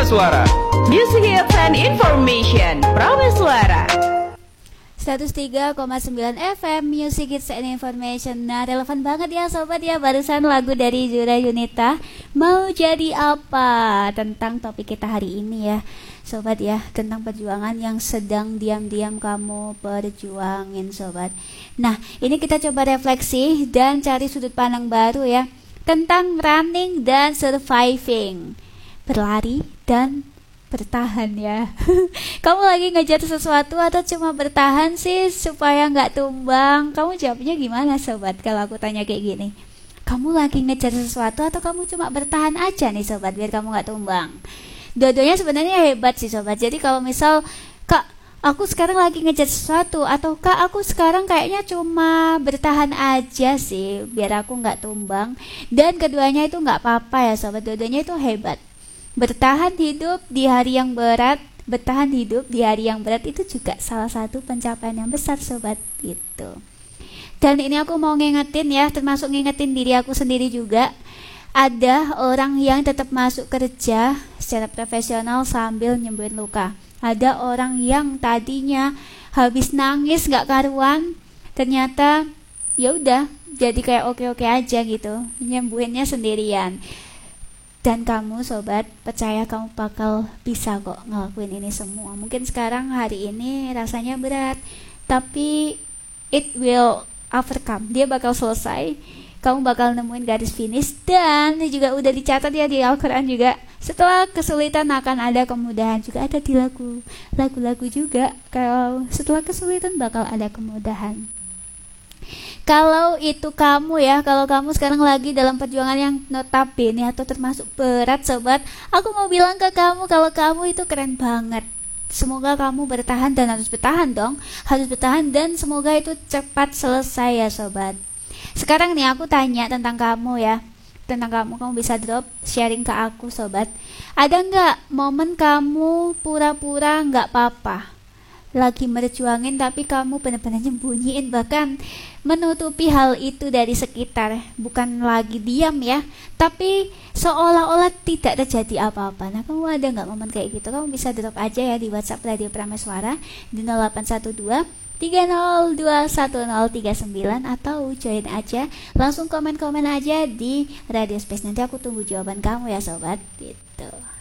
Prameswara. Music Hits and Information Prameswara 103,9 FM Music Hits and Information. Nah, relevan banget ya sobat ya. Barusan lagu dari Zura Yunita, Mau Jadi Apa, tentang topik kita hari ini ya sobat ya, tentang perjuangan yang sedang diam-diam kamu perjuangin sobat. Nah, ini kita coba refleksi dan cari sudut pandang baru ya, tentang running dan surviving, berlari dan bertahan ya. Kamu lagi ngejar sesuatu atau cuma bertahan sih supaya nggak tumbang? Kamu jawabnya gimana sobat kalau aku tanya kayak gini? Kamu lagi ngejar sesuatu atau kamu cuma bertahan aja nih sobat biar kamu nggak tumbang? Dua-duanya sebenarnya hebat sih sobat. Jadi kalau misal Kak, aku sekarang lagi ngejar sesuatu, atau Kak, aku sekarang kayaknya cuma bertahan aja sih biar aku nggak tumbang, dan keduanya itu nggak apa-apa ya sobat. Dua-duanya itu hebat. Bertahan hidup di hari yang berat, bertahan hidup di hari yang berat itu juga salah satu pencapaian yang besar sobat gitu. Dan ini aku mau ngingetin ya, termasuk ngingetin diri aku sendiri juga. Ada orang yang tetap masuk kerja secara profesional sambil nyembuhin luka. Ada orang yang tadinya habis nangis gak karuan, ternyata ya udah jadi kayak oke-oke aja gitu, nyembuhinnya sendirian. Dan kamu sobat, percaya kamu bakal bisa kok ngelakuin ini semua. Mungkin sekarang hari ini rasanya berat, tapi it will overcome. Dia bakal selesai. Kamu bakal nemuin garis finish, dan juga udah dicatat ya di Al-Quran juga. Setelah kesulitan akan ada kemudahan, juga ada di lagu-lagu juga. Kalau setelah kesulitan bakal ada kemudahan. Kalau itu kamu ya, kalau kamu sekarang lagi dalam perjuangan yang notabene atau termasuk berat sobat, aku mau bilang ke kamu kalau kamu itu keren banget. Semoga kamu bertahan, dan harus bertahan dong, harus bertahan, dan semoga itu cepat selesai ya sobat. Sekarang nih aku tanya tentang kamu ya, tentang kamu bisa drop sharing ke aku sobat. Ada nggak momen kamu pura-pura nggak apa-apa, lagi merjuangin tapi kamu benar-benar nyembunyiin, bahkan menutupi hal itu dari sekitar, bukan lagi diam ya, tapi seolah-olah tidak terjadi apa-apa. Nah, kamu ada nggak momen kayak gitu? Kamu bisa drop aja ya di WhatsApp Radio Prameswara di 0812 3021039, atau join aja, langsung komen-komen aja di Radio Space. Nanti aku tunggu jawaban kamu ya sobat gitu.